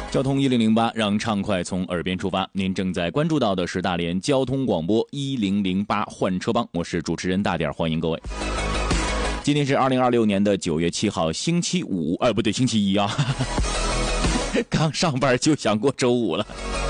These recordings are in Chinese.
交通1008，让畅快从耳边出发。您正在关注到的是大连交通广播1008换车帮，我是主持人大点，欢迎各位。今天是2026年的9月7号，星期五，不对，星期一啊。刚上班就想过周五了。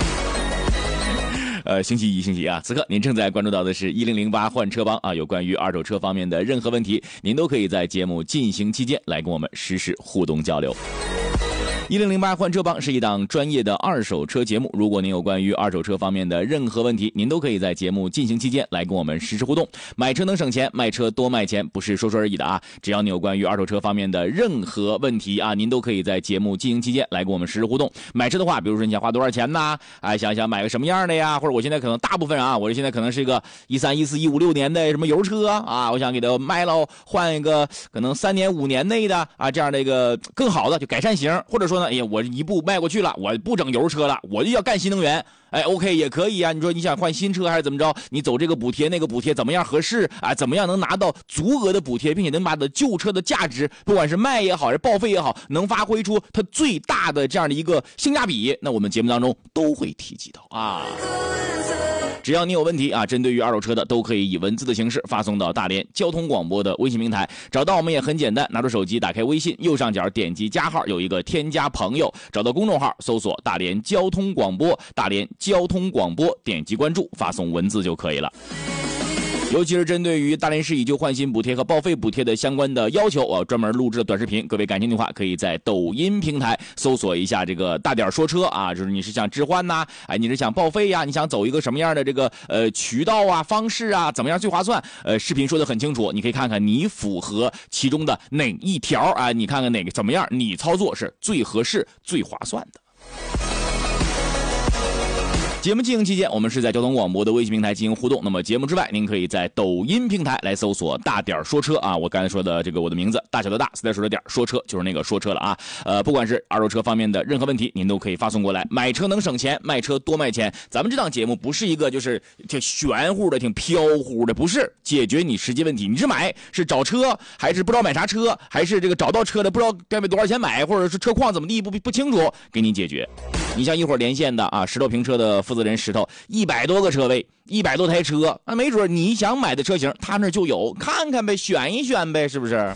星期一啊，此刻您正在关注到的是1008换车帮啊，有关于二手车方面的任何问题，您都可以在节目进行期间来跟我们实时互动交流。1008换车帮是一档专业的二手车节目，如果您有关于二手车方面的任何问题，您都可以在节目进行期间来跟我们实时互动。买车能省钱，卖车多卖钱，不是说说而已的啊！只要你有关于二手车方面的任何问题啊，您都可以在节目进行期间来跟我们实时互动。买车的话，比如说你想花多少钱呢？想买个什么样的呀？或者我现在可能大部分啊，我现在可能是一个13、14、15、16年的什么油车啊，我想给它卖了，换一个可能3年5年内的啊，这样的一个更好的就改善型，或者说哎呀，我一步迈过去了，我不整油车了，我就要干新能源。OK 也可以啊。你说你想换新车还是怎么着？你走这个补贴那个补贴怎么样合适啊？怎么样能拿到足额的补贴，并且能把的旧车的价值，不管是卖也好还是报废也好，能发挥出它最大的这样的一个性价比，那我们节目当中都会提及到啊。只要你有问题啊，针对于二手车的都可以以文字的形式发送到大连交通广播的微信平台，找到我们也很简单，拿出手机打开微信，右上角点击加号，有一个添加朋友，找到公众号搜索大连交通广播，大连交通广播，点击关注，发送文字就可以了。尤其是针对于大连市以旧换新补贴和报废补贴的相关的要求，我专门录制了短视频，各位感兴趣的话可以在抖音平台搜索一下这个大点说车啊，就是你是想置换呐，你是想报废呀，你想走一个什么样的这个渠道啊方式啊，怎么样最划算，视频说的很清楚，你可以看看你符合其中的哪一条啊，你看看哪个怎么样，你操作是最合适最划算的。节目进行期间，我们是在交通广播的微信平台进行互动。那么节目之外，您可以在抖音平台来搜索大点说车啊，我刚才说的这个我的名字大小的大，四点水的点，说车就是那个说车了啊。不管是二手车方面的任何问题，您都可以发送过来。买车能省钱，卖车多卖钱。咱们这档节目不是一个就是挺玄乎的、挺飘忽的，不是解决你实际问题。你是买是找车，还是不知道买啥车，还是这个找到车的不知道该多少钱买，或者是车况怎么地不清楚，给你解决。你像一会儿连线的啊，石头评车的负责人石头，100多个车位，100多台车，那没准你想买的车型他那就有，看看呗，选一选呗，是不是？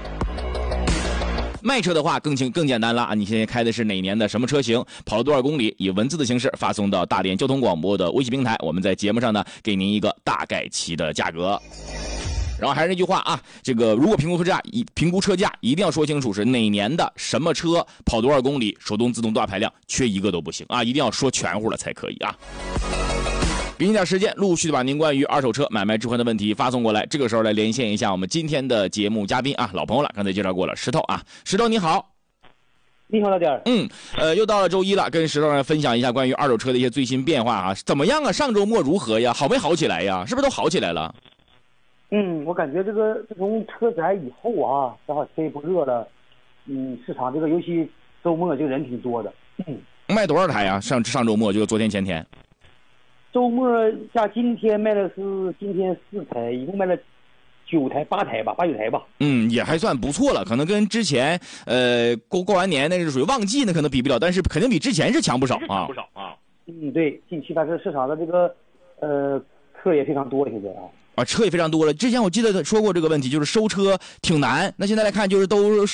卖车的话更简单了啊！你现在开的是哪年的什么车型，跑了多少公里，以文字的形式发送到大连交通广播的微信平台，我们在节目上呢给您一个大概齐的价格。然后还是那句话啊，这个如果评估车价一定要说清楚是哪年的什么车，跑多少公里，手动自动多大排量，缺一个都不行啊，一定要说全乎了才可以啊。给你点时间，陆续的把您关于二手车买卖置换的问题发送过来。这个时候来连线一下我们今天的节目嘉宾啊，老朋友了，刚才介绍过了，石头啊，石头你好。 你好，老弟儿。 又到了周一了，跟石头来分享一下关于二手车的一些最新变化啊，怎么样啊？上周末如何呀？好没好起来呀？是不是都好起来了？ 我感觉这个自从车展以后啊，正好天也不热了，市场这个尤其周末这个人挺多的。 卖多少台啊？上周末就昨天前天。 周末加今天卖的是今天4台，一共卖了9台8台吧，8、9台吧。 也还算不错了，可能跟之前过完年那是属于旺季，那可能比不了，但是肯定比之前是强不少啊。 对，近期但是市场的这个车也非常多现在啊。 车也非常多了。之前我记得说过这个问题，就是收车挺难。那现在来看，就是都